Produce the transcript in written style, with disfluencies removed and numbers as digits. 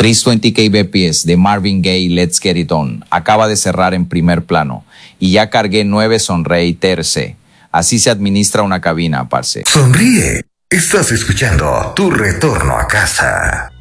320 kbps de Marvin Gaye, Let's Get It On, acaba de cerrar en primer plano y ya cargué 9 Sonrey Terce. Así se administra una cabina, parce. Sonríe. Estás escuchando Tu Retorno a Casa.